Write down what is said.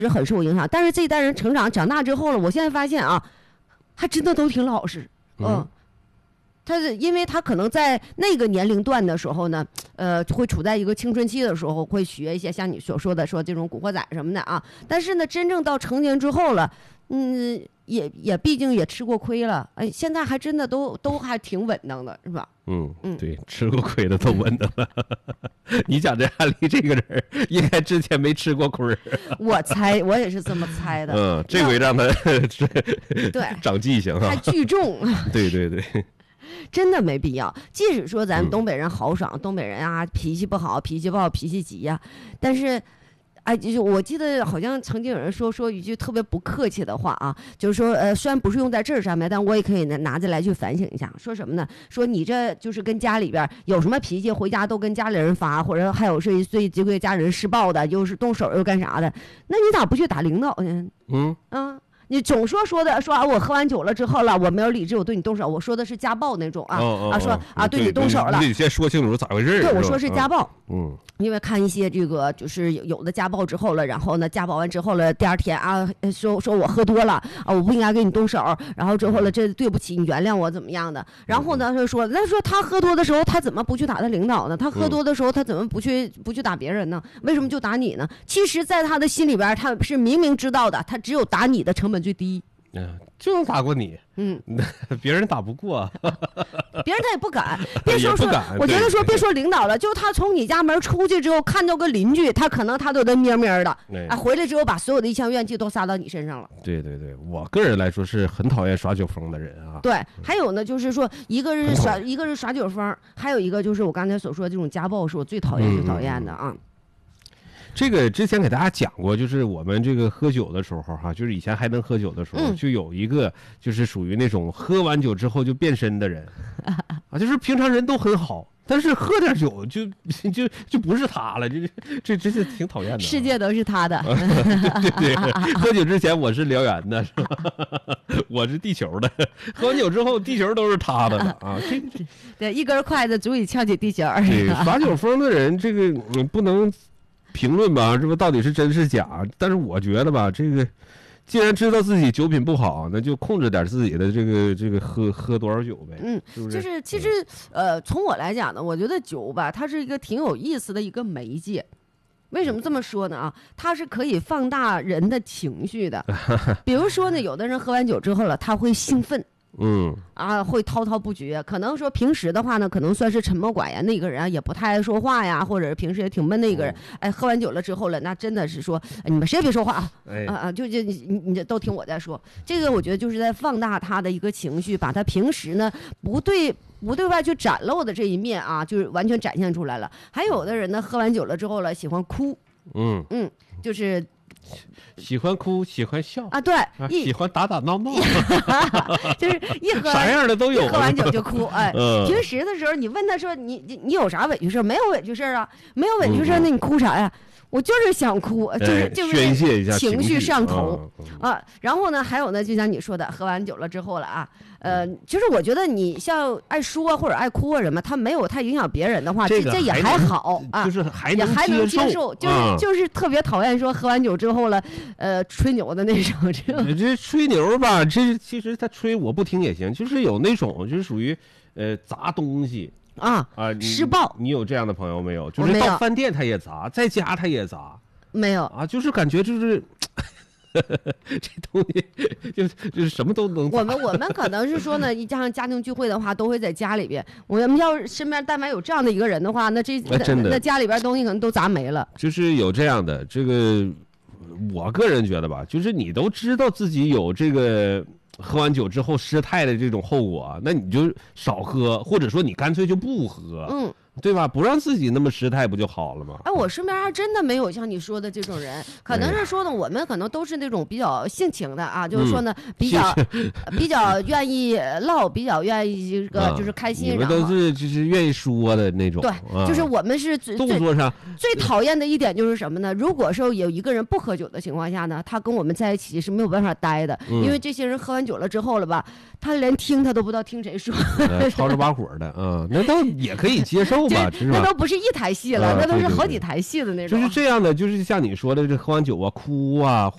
是很受影响。但是这一代人长大之后了，我现在发现啊，还真的都挺老实。他是因为他可能在那个年龄段的时候呢，会处在一个青春期的时候，会学一些像你所说的说这种古惑仔什么的啊。但是呢，真正到成年之后了，也毕竟也吃过亏了，哎，现在还真的都还挺稳当的，是吧？ 对，吃过亏的都稳当了。你讲这案例，这个人应该之前没吃过亏。 我也是这么猜的。 这回让他对长记性啊， 还聚众。对。真的没必要。即使说咱东北人豪爽，东北人啊脾气不好、脾气暴、脾气急呀，但是，哎，就是我记得好像曾经有人说一句特别不客气的话啊，就是说虽然不是用在这儿上面，但我也可以拿着来去反省一下。说什么呢？说你这就是跟家里边有什么脾气，回家都跟家里人发，或者还有是对这个家人施暴的，又是动手又干啥的，那你咋不去打领导呢？你总说啊，我喝完酒了之后了，我没有理智，我对你动手。我说的是家暴那种啊，说啊对你动手了， 你得先说清楚咋回事。 对，我说是家暴。因为看一些这个就是有的家暴之后了，然后呢家暴完之后了，第二天啊说我喝多了啊，我不应该给你动手，然后之后了这对不起，你原谅我怎么样的。然后呢他说他喝多的时候他怎么不去打他领导呢？他喝多的时候他怎么不去打别人呢？为什么就打你呢？其实在他的心里边他是明明知道的，他只有打你的成本最低。 就能打过你，别人打不过， 别人他也不敢。别说，我觉得说别说领导了，就他从你家门出去之后，看到个邻居，他可能他都得咩咩的，回来之后把所有的一腔怨气都撒到你身上了。 对，我个人来说是很讨厌耍酒疯的人啊。 对，还有呢，就是说一个是耍酒疯，还有一个就是我刚才所说的这种家暴，是我最讨厌的啊。 这个之前给大家讲过，就是我们这个喝酒的时候哈，就是以前还能喝酒的时候，就有一个就是属于那种喝完酒之后就变身的人啊，就是平常人都很好，但是喝点酒就不是他了，这是挺讨厌的。 世界都是他的。 对，喝酒之前我是燎原的，是吧？我是地球的，喝完酒之后地球都是他的了啊。 对，一根筷子足以撬起地球。 对，耍酒疯的人，这个不能评论吧，这不到底是真是假？但是我觉得吧，这个既然知道自己酒品不好，那就控制点自己的这个喝多少酒呗。是不是？ 就是其实从我来讲呢，我觉得酒吧它是一个挺有意思的一个媒介。为什么这么说呢？啊，它是可以放大人的情绪的。比如说呢，有的人喝完酒之后了，他会兴奋。会滔滔不绝，可能说平时的话呢，可能算是沉默寡言的一个人，也不太爱说话呀，或者是平时也挺闷的一个人。哎，喝完酒了之后了，那真的是说，你们谁也别说话啊！就你都听我在说。这个我觉得就是在放大他的一个情绪，把他平时呢不对外去展露的这一面啊，就是完全展现出来了。还有的人呢，喝完酒了之后了，喜欢哭，就是喜欢哭，喜欢笑啊，对， 喜欢打闹， 就是一喝啥样的都有， 喝完酒就哭。哎，平时的时候你问他说你有啥委屈事？没有委屈事啊，没有委屈事，那你哭啥呀？我就是想哭，就是宣泄一下情绪上头啊。然后呢，还有呢，就像你说的，喝完酒了之后了啊，其实我觉得你像爱说或者爱哭啊什么，他没有太影响别人的话，这也还好啊， 就是也还能接受，就是特别讨厌说喝完酒之后了，吹牛的那种。 这吹牛吧，这其实他吹我不听也行，就是有那种就是属于砸东西。 施暴， 你有这样的朋友没有？就是到饭店他也砸，在家他也砸， 没有啊，就是感觉就是这东西就是什么都能砸。 我们可能是说呢，一加上家庭聚会的话，都会在家里边。我们要是身边但凡有这样的一个人的话，那家里边东西可能都砸没了。 就是有这样的这个，我个人觉得吧，就是你都知道自己有这个。喝完酒之后失态的这种后果，那你就少喝，或者说你干脆就不喝，对吧？不让自己那么失态不就好了吗？ 哎，我身边还真的没有像你说的这种人，可能是说呢，我们可能都是那种比较性情的啊，就是说呢，比较愿意唠，比较愿意这个就是开心。 你们都是就是愿意说的那种。 对，就是我们是动作上最讨厌的一点就是什么呢？如果说有一个人不喝酒的情况下呢，他跟我们在一起是没有办法待的，因为这些人喝完酒了之后了吧，他连听他都不知道听谁说， 吵着把火的那倒也可以接受。 那都不是一台戏了，那都是好几台戏的那种。 就是这样的，就是像你说的，这喝完酒啊哭啊，